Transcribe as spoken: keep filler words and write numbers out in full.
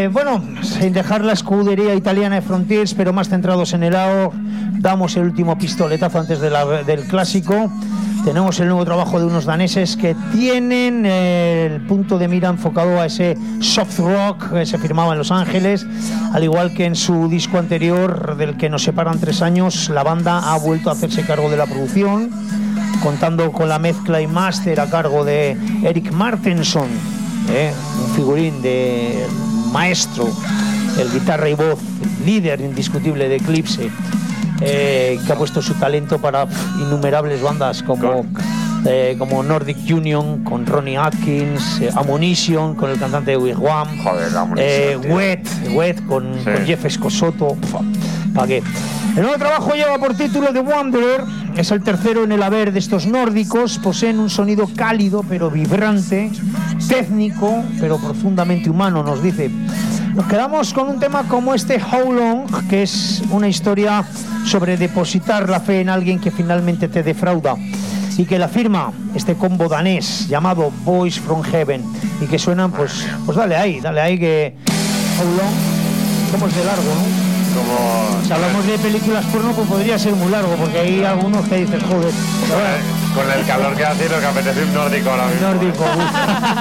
Eh, bueno, sin dejar la escudería italiana de Frontiers, pero más centrados en el A O, damos el último pistoletazo antes de la, del clásico. Tenemos el nuevo trabajo de unos daneses que tienen eh, el punto de mira enfocado a ese soft rock que se firmaba en Los Ángeles. Al igual que en su disco anterior, del que nos separan tres años, la banda ha vuelto a hacerse cargo de la producción, contando con la mezcla y máster a cargo de Eric Martenson, eh, un figurín de maestro, el guitarra y voz líder indiscutible de Eclipse. Eh, que ha puesto su talento para pff, innumerables bandas como, eh, como Nordic Union con Ronnie Atkins, eh, Ammunition con el cantante de Wigwam, Joder, eh, Wet, Wet con, sí. con Jeff Escosoto. ¿Para qué? El nuevo trabajo lleva por título The Wanderer, es el tercero en el haber de estos nórdicos. Poseen un sonido cálido pero vibrante, técnico pero profundamente humano, nos dice. Nos quedamos con un tema como este How Long, que es una historia sobre depositar la fe en alguien que finalmente te defrauda, y que la firma este combo danés llamado Boys from Heaven, y que suenan, pues, pues dale ahí, dale ahí que How Long, como es de largo, ¿no? Como... Si hablamos de películas porno, pues podría ser muy largo, porque hay algunos que dicen, joder, con el, con el calor que hace, lo que apetece un nórdico ahora mismo. Nórdico,